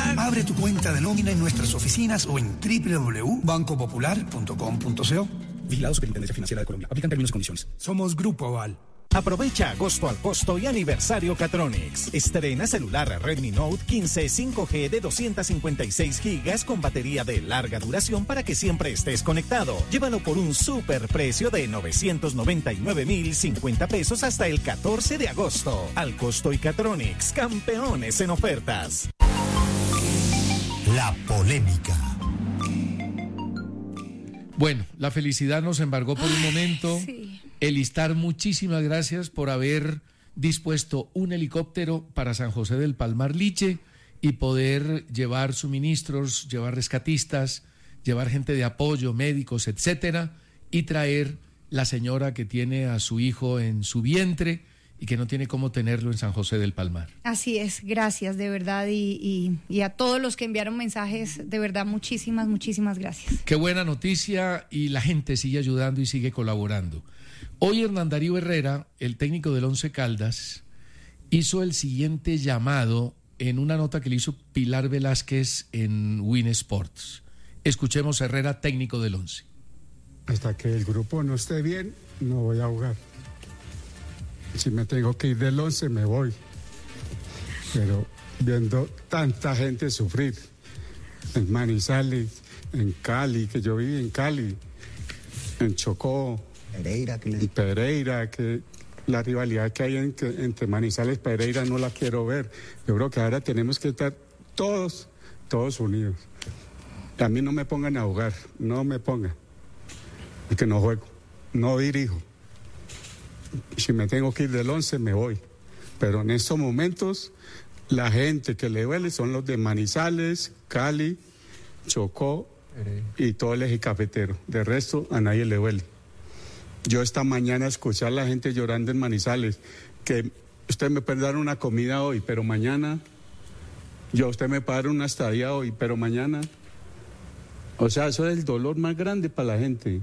Abre tu cuenta de nómina en nuestras oficinas o en www.bancopopular.com.co. Vigilado Superintendencia Financiera de Colombia. Aplican términos y condiciones. Somos Grupo Aval. Aprovecha agosto al costo y aniversario Catronics. Estrena celular Redmi Note 15 5G de 256 GB con batería de larga duración para que siempre estés conectado. Llévalo por un super precio de 999.050 pesos hasta el 14 de agosto. Al costo y Catronics, campeones en ofertas. La polémica. Bueno, la felicidad nos embargó por un momento. Sí. Elistar, muchísimas gracias por haber dispuesto un helicóptero para San José del Palmar Liche y poder llevar suministros, llevar rescatistas, llevar gente de apoyo, médicos, etcétera, y traer la señora que tiene a su hijo en su vientre y que no tiene cómo tenerlo en San José del Palmar. Así es, gracias de verdad y a todos los que enviaron mensajes, de verdad muchísimas gracias. Qué buena noticia y la gente sigue ayudando y sigue colaborando. Hoy Hernán Darío Herrera, el técnico del Once Caldas, hizo el siguiente llamado en una nota que le hizo Pilar Velázquez en Win Sports. Escuchemos a Herrera, técnico del Once. Hasta que el grupo no esté bien, no voy a jugar. Si me tengo que ir del Once, me voy. Pero viendo tanta gente sufrir, en Manizales, en Cali, que yo viví en Cali, en Chocó, Pereira, que la rivalidad que hay entre Manizales y Pereira no la quiero ver. Yo creo que ahora tenemos que estar todos unidos. A mí no me pongan a jugar, no me pongan, porque no juego, no dirijo. Si me tengo que ir del Once, me voy. Pero en estos momentos, la gente que le duele son los de Manizales, Cali, Chocó y todo el eje cafetero. De resto, a nadie le duele. Yo esta mañana escuché a la gente llorando en Manizales, que usted me puede dar una comida hoy, pero mañana, usted me puede dar una estadía hoy, pero mañana. O sea, eso es el dolor más grande para la gente.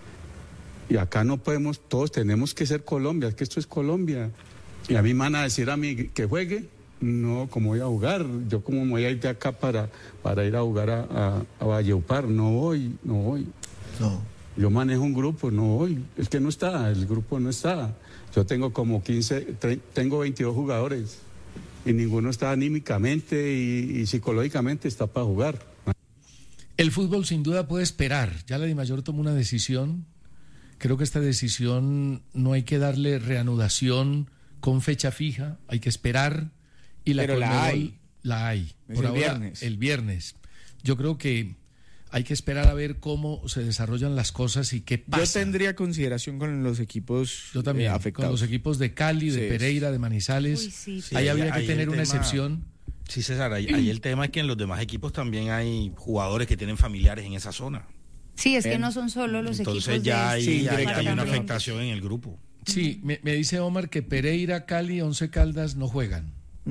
Y acá no podemos, todos tenemos que ser Colombia, es que esto es Colombia. Y a mí me van a decir a mí que juegue, no, ¿cómo voy a jugar? Yo como me voy a ir de acá para ir a jugar a Valledupar, no voy. No. Yo manejo un grupo, no voy, es que no está, el grupo no está. Yo tengo como tengo 22 jugadores y ninguno está anímicamente y psicológicamente está para jugar. El fútbol sin duda puede esperar, ya la Dimayor tomó una decisión. Creo que esta decisión no hay que darle reanudación con fecha fija, hay que esperar. Y Pero la hay. La hay. Por ahora, el viernes. Yo creo que hay que esperar a ver cómo se desarrollan las cosas y qué pasa. Yo tendría consideración con los equipos Yo también, afectados. con los equipos de Cali, de Pereira, de Manizales. Uy, sí. Ahí habría que tener una excepción. Sí, César, ahí el tema es que en los demás equipos también hay jugadores que tienen familiares en esa zona. Sí, es que no son solo los Entonces equipos ya hay una de afectación en el grupo. Sí, me dice Omar que Pereira, Cali, Once Caldas no juegan.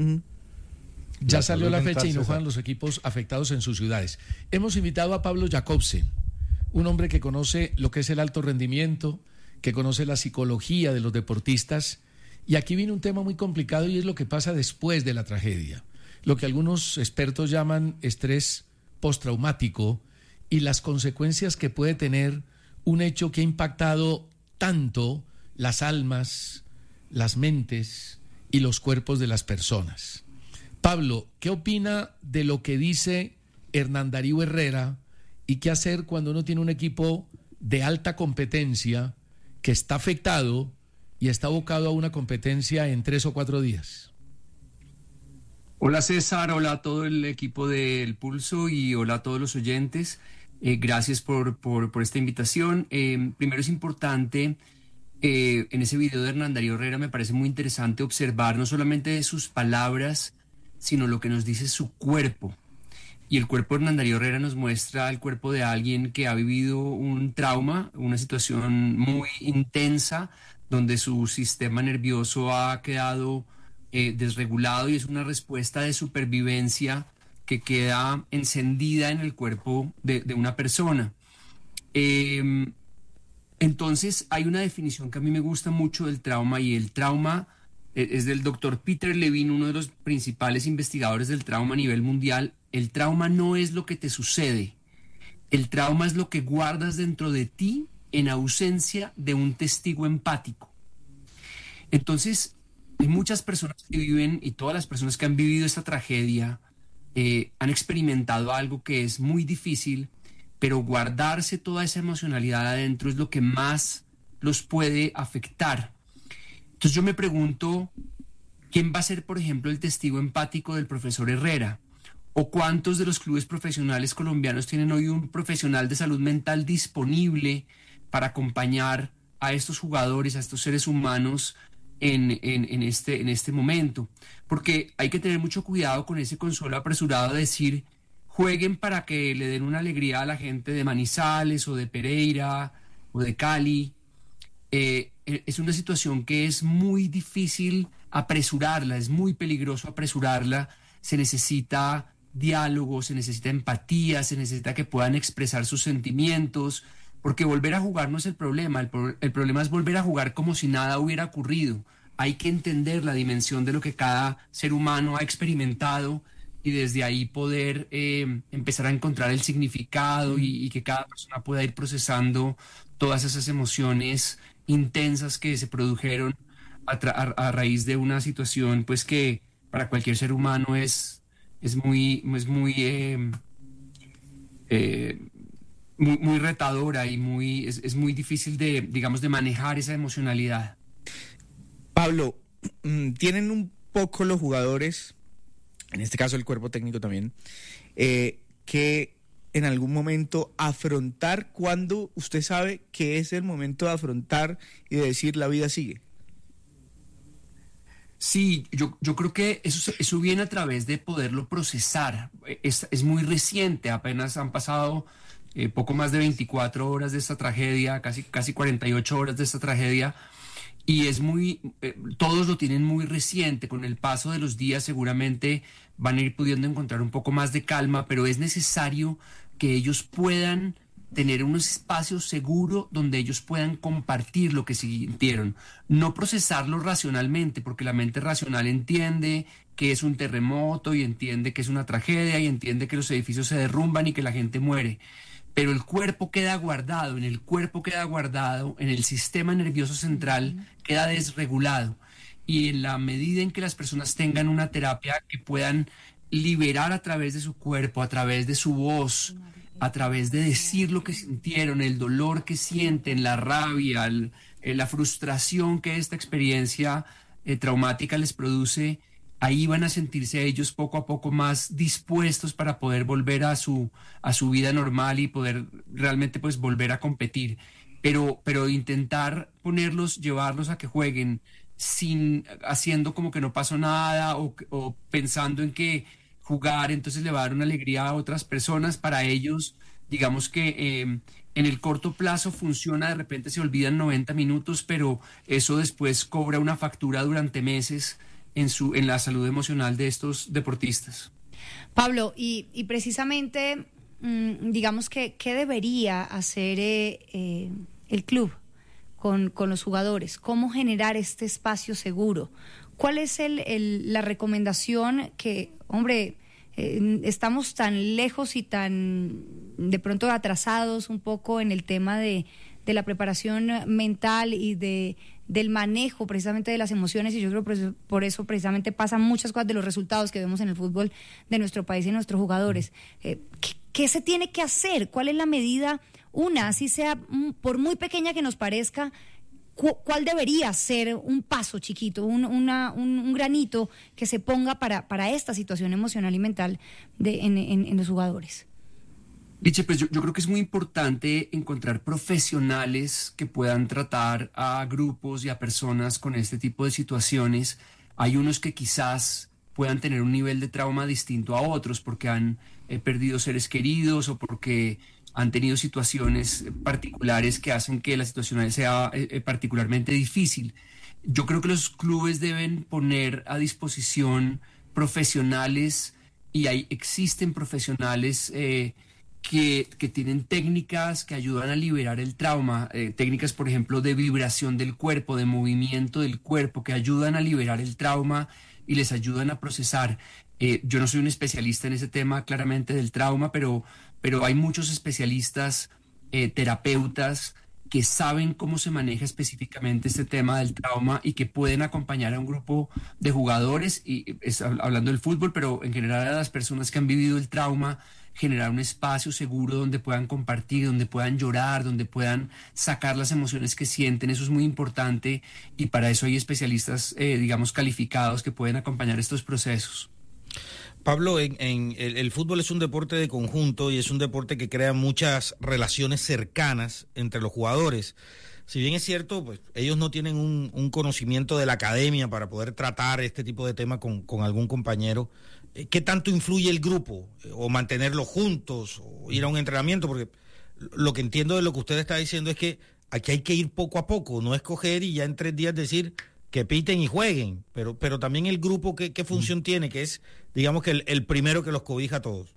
Ya salió la fecha y no juegan los equipos afectados en sus ciudades. Hemos invitado a Pablo Jacobsen, un hombre que conoce lo que es el alto rendimiento, que conoce la psicología de los deportistas. Y aquí viene un tema muy complicado y es lo que pasa después de la tragedia. Lo que algunos expertos llaman estrés postraumático y las consecuencias que puede tener un hecho que ha impactado tanto las almas, las mentes y los cuerpos de las personas. Pablo, ¿qué opina de lo que dice Hernán Darío Herrera y qué hacer cuando uno tiene un equipo de alta competencia que está afectado y está abocado a una competencia en 3 o 4 días? Hola César, hola a todo el equipo del Pulso y hola a todos los oyentes. Gracias por esta invitación. Primero es importante, en ese video de Hernán Darío Herrera me parece muy interesante observar no solamente sus palabras, sino lo que nos dice su cuerpo. Y el cuerpo de Hernán Darío Herrera nos muestra el cuerpo de alguien que ha vivido un trauma, una situación muy intensa, donde su sistema nervioso ha quedado desregulado y es una respuesta de supervivencia que queda encendida en el cuerpo de una persona. Entonces hay una definición que a mí me gusta mucho del trauma, y el trauma es del doctor Peter Levine, uno de los principales investigadores del trauma a nivel mundial. el trauma no es lo que te sucede, el trauma es lo que guardas dentro de ti en ausencia de un testigo empático. Entonces, hay muchas personas que viven, y todas las personas que han vivido esta tragedia han experimentado algo que es muy difícil, pero guardarse toda esa emocionalidad adentro es lo que más los puede afectar. Entonces yo me pregunto, ¿quién va a ser, por ejemplo, el testigo empático del profesor Herrera? ¿O cuántos de los clubes profesionales colombianos tienen hoy un profesional de salud mental disponible para acompañar a estos jugadores, a estos seres humanos en este momento? Porque hay que tener mucho cuidado con ese consuelo apresurado de decir, jueguen para que le den una alegría a la gente de Manizales o de Pereira o de Cali. Es una situación que es muy difícil apresurarla, es muy peligroso apresurarla. Se necesita diálogo, se necesita empatía, se necesita que puedan expresar sus sentimientos, porque volver a jugar no es el problema, el problema es volver a jugar como si nada hubiera ocurrido. Hay que entender la dimensión de lo que cada ser humano ha experimentado y desde ahí poder empezar a encontrar el significado y que cada persona pueda ir procesando todas esas emociones intensas que se produjeron a raíz de una situación pues que para cualquier ser humano es muy retadora y es muy difícil de manejar esa emocionalidad. Pablo, tienen un poco los jugadores, en este caso el cuerpo técnico también, que en algún momento afrontar cuando usted sabe que es el momento de afrontar y de decir la vida sigue. Sí, yo creo que eso viene a través de poderlo procesar. Es muy reciente, apenas han pasado poco más de 24 horas de esta tragedia, casi 48 horas de esta tragedia, y todos lo tienen muy reciente. Con el paso de los días seguramente van a ir pudiendo encontrar un poco más de calma, pero es necesario que ellos puedan tener unos espacios seguros donde ellos puedan compartir lo que sintieron, no procesarlo racionalmente, porque la mente racional entiende que es un terremoto y entiende que es una tragedia y entiende que los edificios se derrumban y que la gente muere, pero el cuerpo queda guardado, en el sistema nervioso central queda desregulado, y en la medida en que las personas tengan una terapia que puedan liberar a través de su cuerpo, a través de su voz, a través de decir lo que sintieron, el dolor que sienten, la rabia, la frustración que esta experiencia traumática les produce, ahí van a sentirse ellos poco a poco más dispuestos para poder volver a su vida normal y poder realmente pues volver a competir. Pero intentar llevarlos a que jueguen haciendo como que no pasó nada o pensando en que jugar entonces le va a dar una alegría a otras personas, para ellos, digamos que en el corto plazo funciona, de repente se olvidan 90 minutos, pero eso después cobra una factura durante meses en la salud emocional de estos deportistas. Pablo, y precisamente, digamos que, ¿qué debería hacer el club con los jugadores? ¿Cómo generar este espacio seguro? ¿Cuál es la recomendación que, hombre, estamos tan lejos y tan de pronto atrasados un poco en el tema de la preparación mental y del manejo precisamente de las emociones, y yo creo que por eso precisamente pasan muchas cosas de los resultados que vemos en el fútbol de nuestro país y de nuestros jugadores? ¿Qué se tiene que hacer? ¿Cuál es la medida? Así sea, por muy pequeña que nos parezca, ¿cuál debería ser un paso chiquito, un granito que se ponga para esta situación emocional y mental en los jugadores? Liche, pues yo creo que es muy importante encontrar profesionales que puedan tratar a grupos y a personas con este tipo de situaciones. Hay unos que quizás puedan tener un nivel de trauma distinto a otros porque han perdido seres queridos o porque han tenido situaciones particulares que hacen que la situación sea particularmente difícil. Yo creo que los clubes deben poner a disposición profesionales, y existen profesionales que tienen técnicas que ayudan a liberar el trauma, técnicas, por ejemplo, de vibración del cuerpo, de movimiento del cuerpo, que ayudan a liberar el trauma y les ayudan a procesar. Yo no soy un especialista en ese tema claramente del trauma, pero hay muchos especialistas, terapeutas, que saben cómo se maneja específicamente este tema del trauma y que pueden acompañar a un grupo de jugadores, y hablando del fútbol, pero en general a las personas que han vivido el trauma, generar un espacio seguro donde puedan compartir, donde puedan llorar, donde puedan sacar las emociones que sienten. Eso es muy importante y para eso hay especialistas, digamos, calificados que pueden acompañar estos procesos. Pablo, el fútbol es un deporte de conjunto y es un deporte que crea muchas relaciones cercanas entre los jugadores. Si bien es cierto, pues ellos no tienen un conocimiento de la academia para poder tratar este tipo de temas con algún compañero. ¿Qué tanto influye el grupo? ¿O mantenerlos juntos? ¿O ir a un entrenamiento? Porque lo que entiendo de lo que usted está diciendo es que aquí hay que ir poco a poco, no es coger y ya en 3 días decir que piten y jueguen, pero también el grupo, ¿qué función tiene? Que es, digamos, que el primero que los cobija a todos.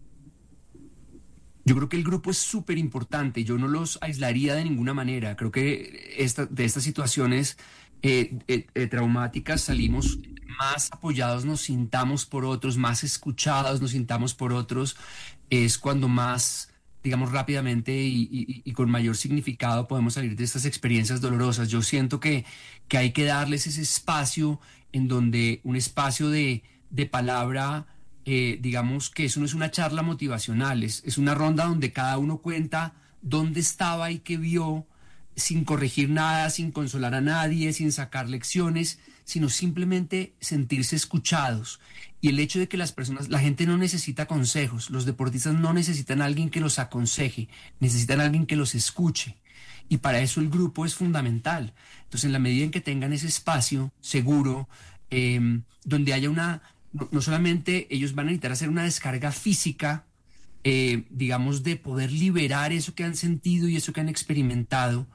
Yo creo que el grupo es súper importante, yo no los aislaría de ninguna manera. Creo que de estas situaciones traumáticas salimos más apoyados, nos sintamos por otros, más escuchados, nos sintamos por otros, es cuando más, digamos, rápidamente y con mayor significado podemos salir de estas experiencias dolorosas. Yo siento que hay que darles ese espacio en donde un espacio de palabra, digamos que eso no es una charla motivacional, es una ronda donde cada uno cuenta dónde estaba y qué vio, sin corregir nada, sin consolar a nadie, sin sacar lecciones, sino simplemente sentirse escuchados. Y el hecho de que la gente no necesita consejos, los deportistas no necesitan a alguien que los aconseje, necesitan a alguien que los escuche. Y para eso el grupo es fundamental. Entonces, en la medida en que tengan ese espacio seguro, donde haya no solamente ellos van a necesitar hacer una descarga física, digamos, de poder liberar eso que han sentido y eso que han experimentado,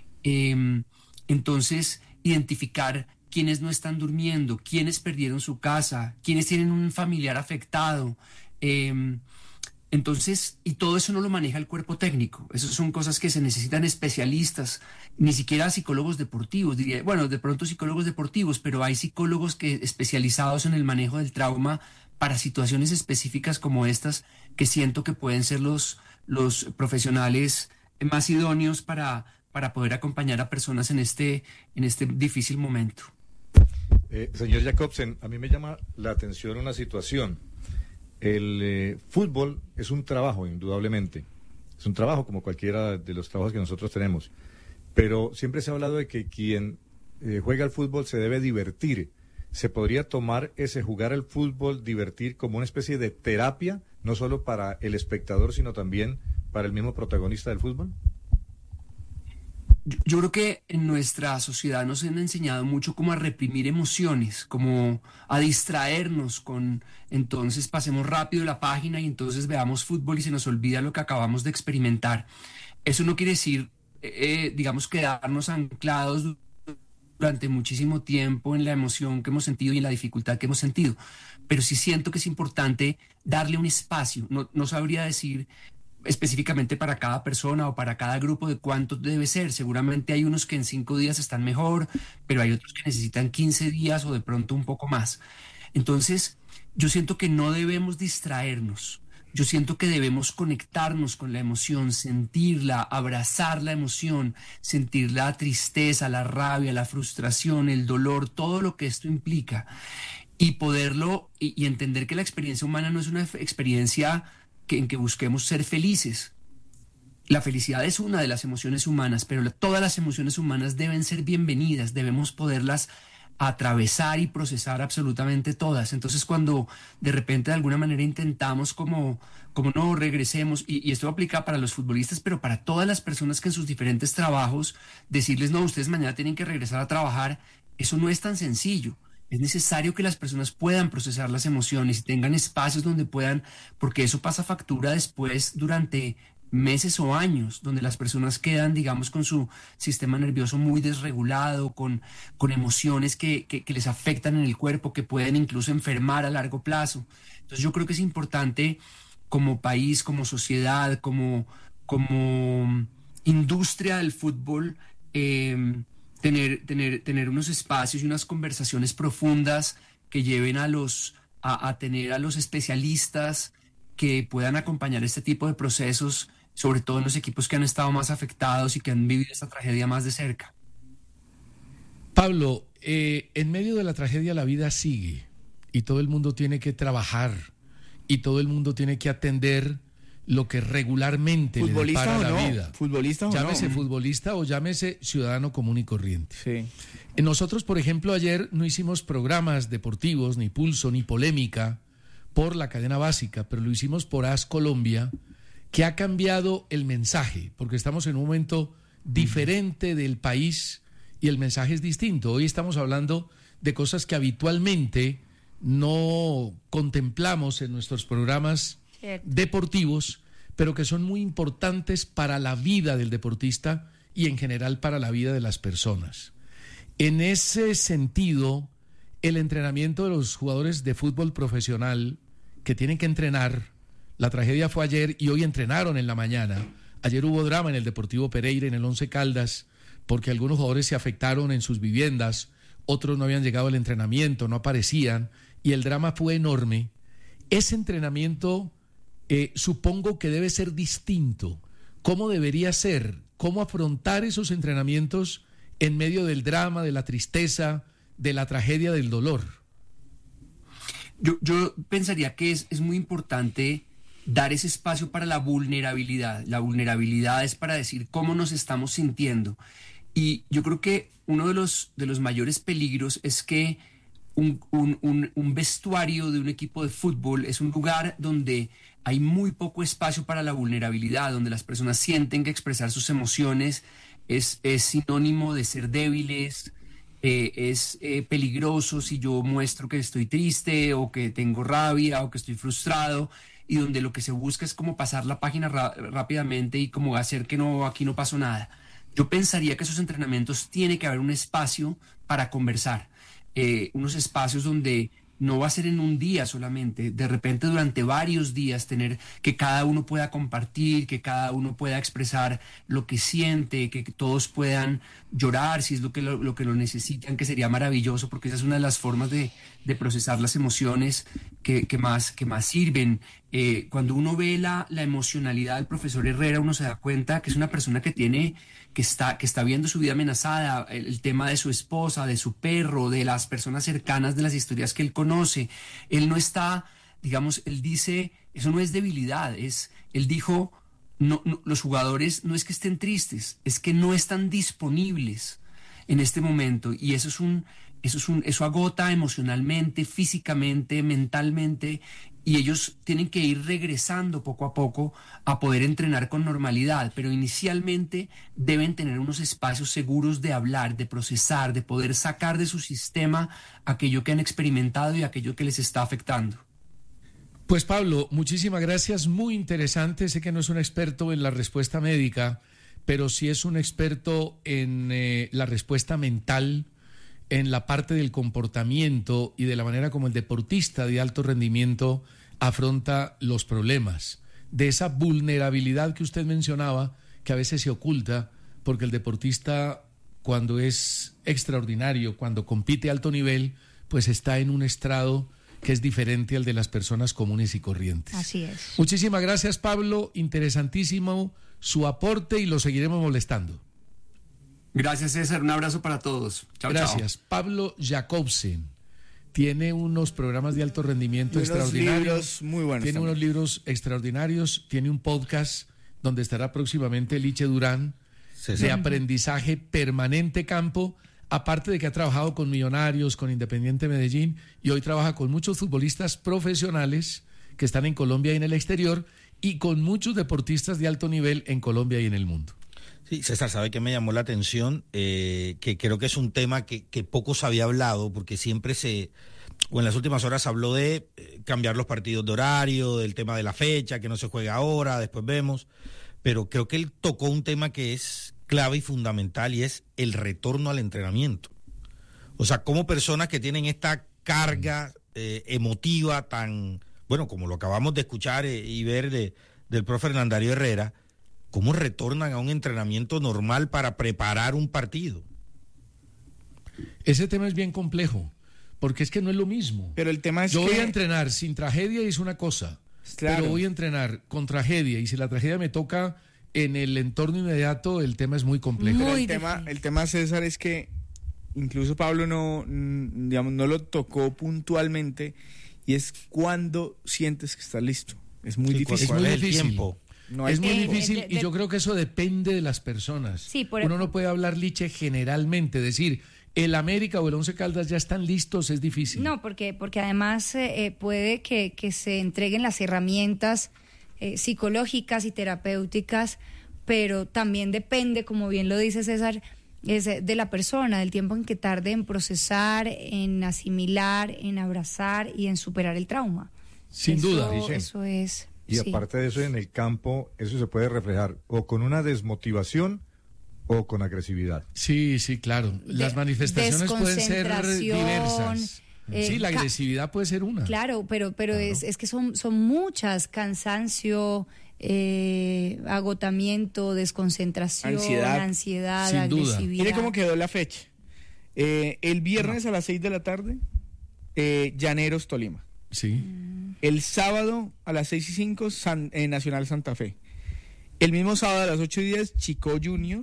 entonces identificar quiénes no están durmiendo, quiénes perdieron su casa, quiénes tienen un familiar afectado. Entonces, y todo eso no lo maneja el cuerpo técnico. Esas son cosas que se necesitan especialistas, ni siquiera psicólogos deportivos, diría, bueno, de pronto psicólogos deportivos, pero hay psicólogos especializados en el manejo del trauma para situaciones específicas como estas, que siento que pueden ser los profesionales más idóneos para poder acompañar a personas en este difícil momento. Señor Jacobsen, a mí me llama la atención una situación. El fútbol es un trabajo, indudablemente. Es un trabajo como cualquiera de los trabajos que nosotros tenemos. Pero siempre se ha hablado de que quien juega al fútbol se debe divertir. ¿Se podría tomar ese jugar al fútbol, divertir, como una especie de terapia, no solo para el espectador, sino también para el mismo protagonista del fútbol? Yo creo que en nuestra sociedad nos han enseñado mucho como a reprimir emociones, como a distraernos entonces pasemos rápido la página y entonces veamos fútbol y se nos olvida lo que acabamos de experimentar. Eso no quiere decir, digamos, quedarnos anclados durante muchísimo tiempo en la emoción que hemos sentido y en la dificultad que hemos sentido, pero sí siento que es importante darle un espacio. No sabría decir específicamente para cada persona o para cada grupo de cuánto debe ser. Seguramente hay unos que en 5 días están mejor, pero hay otros que necesitan 15 días o de pronto un poco más. Entonces, yo siento que no debemos distraernos. Yo siento que debemos conectarnos con la emoción, sentirla, abrazar la emoción, sentir la tristeza, la rabia, la frustración, el dolor, todo lo que esto implica. Y poderlo, y entender que la experiencia humana no es una experiencia en que busquemos ser felices. La felicidad es una de las emociones humanas, pero todas las emociones humanas deben ser bienvenidas, debemos poderlas atravesar y procesar absolutamente todas. Entonces, cuando de repente de alguna manera intentamos como no regresemos, y esto aplica para los futbolistas, pero para todas las personas que en sus diferentes trabajos, decirles, no, ustedes mañana tienen que regresar a trabajar, eso no es tan sencillo. Es necesario que las personas puedan procesar las emociones y tengan espacios donde puedan, porque eso pasa factura después durante meses o años, donde las personas quedan, digamos, con su sistema nervioso muy desregulado, con emociones que les afectan en el cuerpo, que pueden incluso enfermar a largo plazo. Entonces yo creo que es importante como país, como sociedad, como industria del fútbol, tener unos espacios y unas conversaciones profundas que lleven a los a tener a los especialistas que puedan acompañar este tipo de procesos, sobre todo en los equipos que han estado más afectados y que han vivido esta tragedia más de cerca. Pablo, en medio de la tragedia la vida sigue y todo el mundo tiene que trabajar y todo el mundo tiene que atender lo que regularmente le depara la vida. ¿Futbolista o no? Llámese futbolista o llámese ciudadano común y corriente. Sí. Nosotros, por ejemplo, ayer no hicimos programas deportivos, ni Pulso, ni Polémica por la cadena básica, pero lo hicimos por AS Colombia, que ha cambiado el mensaje, porque estamos en un momento diferente del país y el mensaje es distinto. Hoy estamos hablando de cosas que habitualmente no contemplamos en nuestros programas deportivos, pero que son muy importantes para la vida del deportista y en general para la vida de las personas. En ese sentido, el entrenamiento de los jugadores de fútbol profesional que tienen que entrenar, la tragedia fue ayer y hoy entrenaron en la mañana. Ayer hubo drama en el Deportivo Pereira, en el Once Caldas, porque algunos jugadores se afectaron en sus viviendas, otros no habían llegado al entrenamiento, no aparecían, y el drama fue enorme. Ese entrenamiento supongo que debe ser distinto. ¿Cómo debería ser? ¿Cómo afrontar esos entrenamientos en medio del drama, de la tristeza, de la tragedia, del dolor? Yo pensaría que es muy importante dar ese espacio para la vulnerabilidad. La vulnerabilidad es para decir cómo nos estamos sintiendo. Y yo creo que uno de los mayores peligros es que un vestuario de un equipo de fútbol es un lugar donde hay muy poco espacio para la vulnerabilidad, donde las personas sienten que expresar sus emociones es sinónimo de ser débiles, es peligroso si yo muestro que estoy triste o que tengo rabia o que estoy frustrado, y donde lo que se busca es como pasar la página rápidamente y como hacer que aquí no pasó nada. Yo pensaría que esos entrenamientos tiene que haber un espacio para conversar, unos espacios donde no va a ser en un día solamente, de repente durante varios días tener que cada uno pueda compartir, que cada uno pueda expresar lo que siente, que todos puedan llorar si es lo que lo necesitan, que sería maravilloso, porque esa es una de las formas de procesar las emociones que más sirven. Cuando uno ve la emocionalidad del profesor Herrera, uno se da cuenta que es una persona que está viendo su vida amenazada, el tema de su esposa, de su perro, de las personas cercanas, de las historias que él conoce. Él no está, digamos, él dice, eso no es debilidad, él dijo, no, los jugadores no es que estén tristes, es que no están disponibles en este momento, y eso agota emocionalmente, físicamente, mentalmente, y ellos tienen que ir regresando poco a poco a poder entrenar con normalidad, pero inicialmente deben tener unos espacios seguros de hablar, de procesar, de poder sacar de su sistema aquello que han experimentado y aquello que les está afectando. Pues Pablo, muchísimas gracias, muy interesante. Sé que no es un experto en la respuesta médica, pero sí es un experto en la respuesta mental, en la parte del comportamiento y de la manera como el deportista de alto rendimiento afronta los problemas, de esa vulnerabilidad que usted mencionaba, que a veces se oculta, porque el deportista, cuando es extraordinario, cuando compite a alto nivel, pues está en un estrado que es diferente al de las personas comunes y corrientes. Así es. Muchísimas gracias, Pablo, interesantísimo su aporte y lo seguiremos molestando. Gracias, César, un abrazo para todos. Chao, gracias. Chao. Pablo Jacobsen tiene unos programas de alto rendimiento extraordinarios. Muy buenos. Tiene unos libros extraordinarios, tiene un podcast donde estará próximamente Liche Durán, de aprendizaje permanente campo, aparte de que ha trabajado con Millonarios, con Independiente Medellín, y hoy trabaja con muchos futbolistas profesionales que están en Colombia y en el exterior, y con muchos deportistas de alto nivel en Colombia y en el mundo. Sí, César, ¿sabe qué me llamó la atención? Que creo que es un tema que poco se había hablado, porque siempre o en las últimas horas habló de cambiar los partidos de horario, del tema de la fecha, que no se juega ahora, después vemos, pero creo que él tocó un tema que es clave y fundamental, y es el retorno al entrenamiento. O sea, como personas que tienen esta carga emotiva tan, bueno, como lo acabamos de escuchar y ver del profe Hernandario Herrera, ¿cómo retornan a un entrenamiento normal para preparar un partido? Ese tema es bien complejo, porque es que no es lo mismo. Pero el tema es Yo que... voy a entrenar sin tragedia y es una cosa, Claro. pero voy a entrenar con tragedia y si la tragedia me toca en el entorno inmediato, el tema es muy complejo. Pero Muy el tema, César, es que incluso Pablo no lo tocó puntualmente, y es cuando sientes que estás listo. Es muy difícil. Es muy ¿Cuál es el difícil. tiempo? No hay Es muy tiempo. difícil y yo creo que eso depende de las personas. Sí, Uno no puede hablar, Liche, generalmente, decir el América o el Once Caldas ya están listos, es difícil. No, porque además puede que se entreguen las herramientas psicológicas y terapéuticas, pero también depende, como bien lo dice César, es de la persona, del tiempo en que tarde en procesar, en asimilar, en abrazar y en superar el trauma. Sin duda. Eso es. Y sí. aparte de eso, en el campo, eso se puede reflejar o con una desmotivación o con agresividad. Sí, claro. Las manifestaciones pueden ser diversas. Sí, la agresividad puede ser una. Claro, pero es que son muchas: cansancio, agotamiento, desconcentración, ansiedad, Sin duda. agresividad. Mire cómo quedó la fecha. El viernes a las 6 de la tarde, Llaneros, Tolima. Sí. El sábado a las 6:05, Nacional Santa Fe. El mismo sábado a las 8:10, Chico Junior.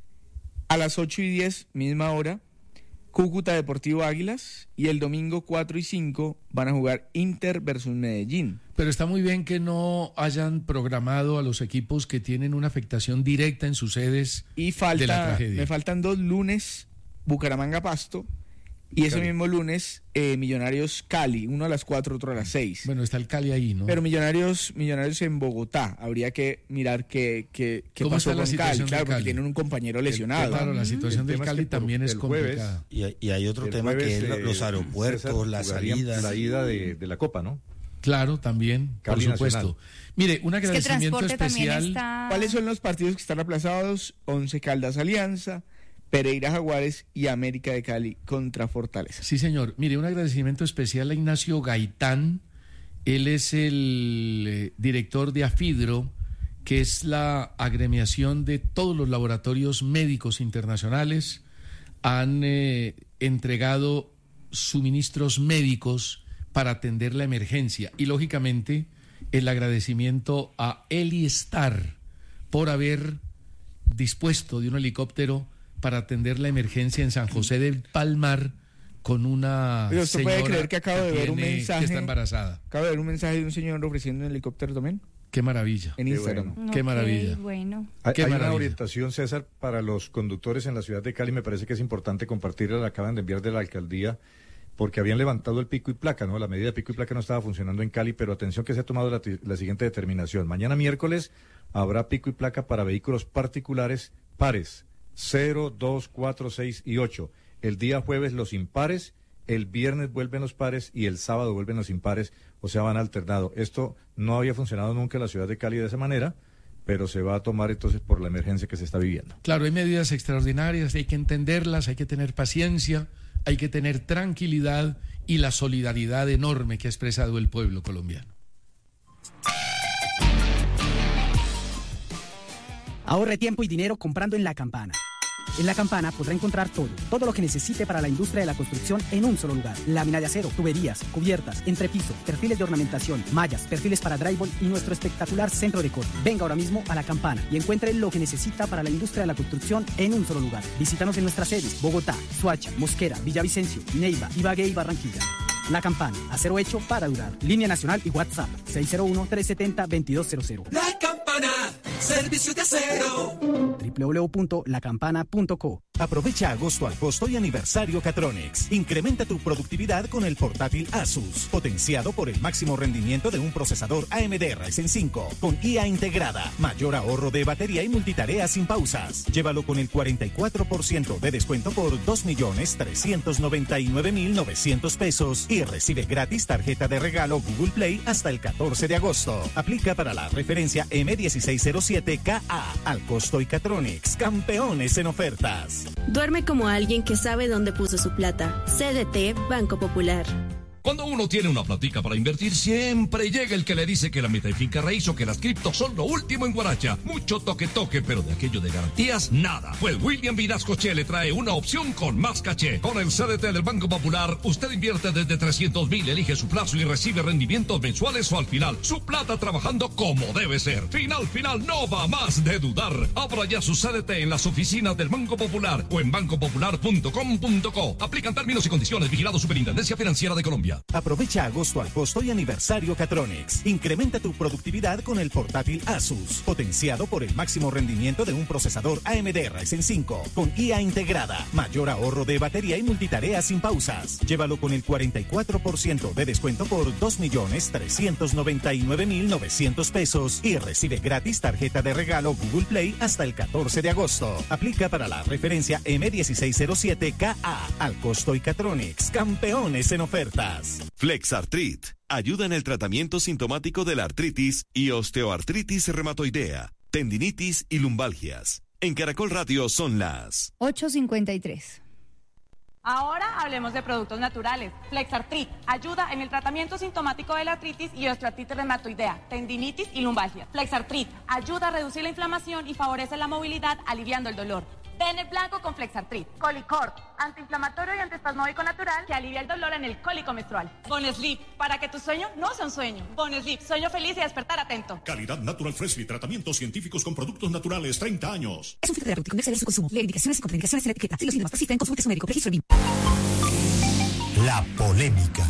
A las 8:10, misma hora, Cúcuta Deportivo Águilas. Y el domingo 4:05 van a jugar Inter versus Medellín. Pero está muy bien que no hayan programado a los equipos que tienen una afectación directa en sus sedes Y de la tragedia. me faltan 2 lunes, Bucaramanga Pasto. Y ese Cali. mismo lunes, Millonarios Cali, uno a las 4, otro a las 6. Bueno, está el Cali ahí, ¿no? Pero Millonarios en Bogotá, habría que mirar qué ¿Cómo pasó está la con situación Cali, del claro, porque Cali? tienen un compañero lesionado. Claro, la situación El del tema es Cali que por también es el jueves, complicada. Y hay otro El tema jueves, que es los César, aeropuertos, las jugarían salidas. La ida de la Copa, ¿no? Claro, también, Cali por supuesto. Nacional. Mire, un Es que agradecimiento transporte también especial. está... ¿Cuáles son los partidos que están aplazados? 11 Caldas Alianza, Pereira Jaguares y América de Cali contra Fortaleza. Sí, señor. Mire, un agradecimiento especial a Ignacio Gaitán. Él es el director de AFIDRO, que es la agremiación de todos los laboratorios médicos internacionales. Han entregado suministros médicos para atender la emergencia. Y, lógicamente, el agradecimiento a Eli Star por haber dispuesto de un helicóptero para atender la emergencia en San José del Palmar con una Pero usted señora puede creer que acabo de ver un mensaje. que está embarazada. Acabo de ver un mensaje de un señor ofreciendo un helicóptero también Qué maravilla. en Instagram. bueno. Qué Ok, maravilla. Bueno. Hay Qué una maravilla. orientación, César, para los conductores en la ciudad de Cali. Me parece que es importante compartirla. La acaban de enviar de la alcaldía porque habían levantado el pico y placa, ¿no? La medida de pico y placa no estaba funcionando en Cali, pero atención que se ha tomado la siguiente determinación. Mañana miércoles habrá pico y placa para vehículos particulares pares, 0, 2, 4, 6 y 8. El día jueves los impares, el viernes vuelven los pares y el sábado vuelven los impares, o sea, van alternado. Esto no había funcionado nunca en la ciudad de Cali de esa manera, pero se va a tomar entonces por la emergencia que se está viviendo. Claro, hay medidas extraordinarias, hay que entenderlas, hay que tener paciencia, hay que tener tranquilidad y la solidaridad enorme que ha expresado el pueblo colombiano. Ahorre tiempo y dinero comprando en La Campana. En La Campana podrá encontrar todo lo que necesite para la industria de la construcción en un solo lugar. Lámina de acero, tuberías, cubiertas, entrepiso, perfiles de ornamentación, mallas, perfiles para drywall y nuestro espectacular centro de corte. Venga ahora mismo a La Campana y encuentre lo que necesita para la industria de la construcción en un solo lugar. Visítanos en nuestras sedes: Bogotá, Soacha, Mosquera, Villavicencio, Neiva, Ibagué y Barranquilla. La Campana, acero hecho para durar. Línea nacional y WhatsApp 601-370-2200. La Campana, servicio de acero. www.lacampana.co. Aprovecha agosto al costo y aniversario Catronics. Incrementa tu productividad con el portátil Asus, potenciado por el máximo rendimiento de un procesador AMD Ryzen 5, con IA integrada, mayor ahorro de batería y multitarea sin pausas. Llévalo con el 44% de descuento por 2.399.900 pesos y recibe gratis tarjeta de regalo Google Play hasta el 14 de agosto. Aplica para la referencia M1607KA. Al costo y Catronics, campeones en ofertas. Duerme como alguien que sabe dónde puso su plata. CDT Banco Popular. Cuando uno tiene una platica para invertir, siempre llega el que le dice que la meta de finca raíz o que las criptos son lo último en Guaracha. Mucho toque, pero de aquello de garantías, nada. Pues William Vinasco Che le trae una opción con más caché. Con el CDT del Banco Popular, usted invierte desde 300.000, elige su plazo y recibe rendimientos mensuales o al final. Su plata trabajando como debe ser. Final, no va más de dudar. Abra ya su CDT en las oficinas del Banco Popular o en bancopopular.com.co. Aplican términos y condiciones. Vigilado Superintendencia Financiera de Colombia. Aprovecha agosto al costo y aniversario Catronics. Incrementa tu productividad con el portátil Asus, potenciado por el máximo rendimiento de un procesador AMD Ryzen 5, con IA integrada, mayor ahorro de batería y multitarea sin pausas. Llévalo con el 44% de descuento por 2.399.900 pesos y recibe gratis tarjeta de regalo Google Play hasta el 14 de agosto. Aplica para la referencia M1607KA. Al costo y Catronics, campeones en ofertas. Flexartrit ayuda en el tratamiento sintomático de la artritis y osteoartritis reumatoidea, tendinitis y lumbalgias. En Caracol Radio son las 8:53. Ahora hablemos de productos naturales. Flexartrit ayuda en el tratamiento sintomático de la artritis y osteoartritis reumatoidea, tendinitis y lumbalgia. Flexartrit ayuda a reducir la inflamación y favorece la movilidad, aliviando el dolor. Bennett blanco con Flexartrit. Colicort, antiinflamatorio y antiespasmódico natural que alivia el dolor en el cólico menstrual. Bonesleep, para que tu sueño no sea un sueño. Bonesleep, sueño feliz y despertar atento. Calidad Natural Freshly, tratamientos científicos con productos naturales, 30 años. Es un filtro terapéutico, no exceder su consumo. Leer indicaciones y contraindicaciones en la etiqueta. Si los síntomas persisten, consulte a su médico. Registro BIM. La polémica.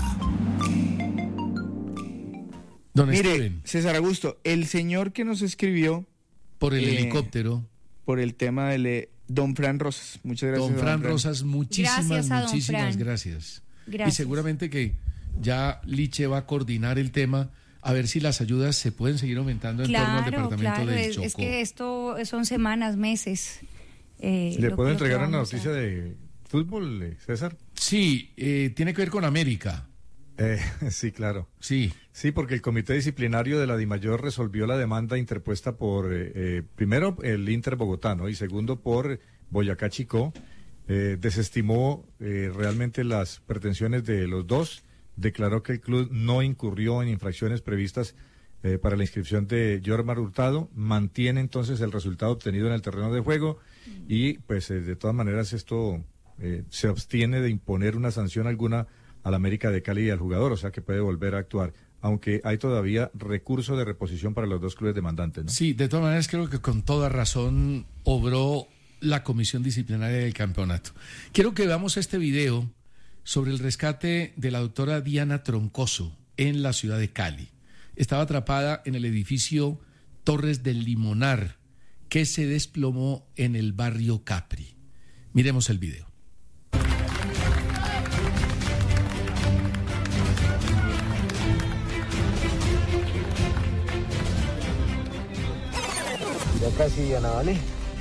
Mire, César Augusto, el señor que nos escribió por el helicóptero, por el tema del Don Fran Rosas. Muchas gracias. Don Fran Rosas, muchísimas gracias. Y seguramente que ya Liche va a coordinar el tema, a ver si las ayudas se pueden seguir aumentando en torno al departamento del Chocó. Es que esto son semanas, meses. ¿Le puedo entregar una noticia de fútbol, César? Sí, tiene que ver con América. Sí, claro. Sí, porque el Comité Disciplinario de la DIMAYOR resolvió la demanda interpuesta por, primero, el Inter Bogotá, ¿no? Y segundo, por Boyacá Chicó. Desestimó realmente las pretensiones de los dos. Declaró que el club no incurrió en infracciones previstas para la inscripción de Yormar Hurtado. Mantiene entonces el resultado obtenido en el terreno de juego y, pues, de todas maneras, esto se abstiene de imponer una sanción alguna al América de Cali y al jugador, o sea que puede volver a actuar, aunque hay todavía recurso de reposición para los dos clubes demandantes, ¿no? Sí, de todas maneras creo que con toda razón obró la comisión disciplinaria del campeonato. Quiero que veamos este video sobre el rescate de la doctora Diana Troncoso en la ciudad de Cali. Estaba atrapada en el edificio Torres del Limonar, que se desplomó en el barrio Capri. Miremos el video. Ya casi, Diana, ¿vale?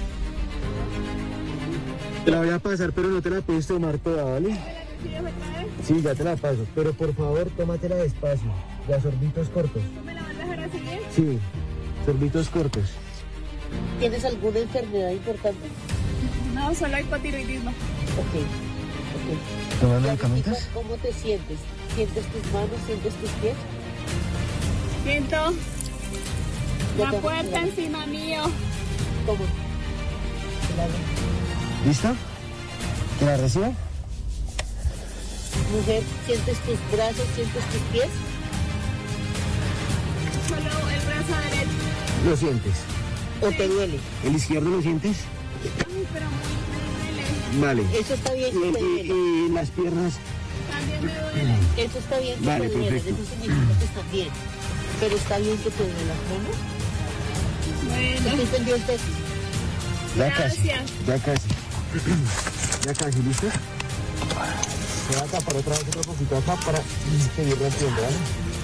Te la voy a pasar, pero no te la puedes tomar toda, ¿vale? Sí, ya te la paso, pero por favor, tómatela despacio. Ya, sorbitos cortos. ¿No me la vas a dejar así? Sí, sorbitos cortos. ¿Tienes alguna enfermedad importante? No, solo hipotiroidismo. Ok. ¿Tomas medicamentos? ¿Cómo te sientes? ¿Sientes tus manos? ¿Sientes tus pies? Siento la puerta encima mío. ¿Cómo? ¿Listo? ¿Te la recibo? Mujer, ¿sientes tus brazos? ¿Sientes tus pies? Solo el brazo derecho. ¿Lo sientes? ¿O te duele? ¿El izquierdo lo sientes? Uy, pero me duele. Vale. Eso está bien. ¿Y las piernas? También me duele. Eso está bien que vale, te duele. perfecto. Eso significa que están bien. Pero está bien que te duelen las manos. Bueno. Estoy pendiente. Ya Gracias. Ya casi, ¿listo? Voy a tapar otra vez otro poquito acá para seguir rompiendo, ¿vale?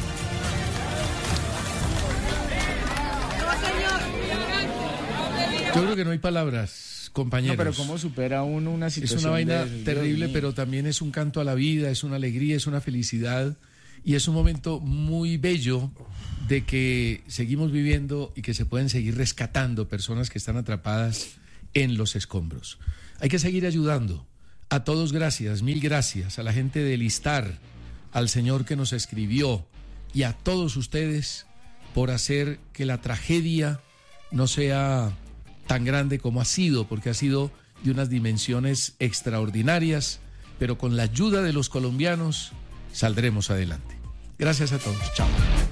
Yo creo que no hay palabras, compañeros. No, pero ¿cómo supera uno una situación? Es una vaina de terrible, pero también es un canto a la vida, es una alegría, es una felicidad y es un momento muy bello de que seguimos viviendo y que se pueden seguir rescatando personas que están atrapadas en los escombros. Hay que seguir ayudando. A todos gracias, mil gracias. A la gente del ISTAR, al señor que nos escribió y a todos ustedes por hacer que la tragedia no sea tan grande como ha sido, porque ha sido de unas dimensiones extraordinarias, pero con la ayuda de los colombianos saldremos adelante. Gracias a todos. Chao.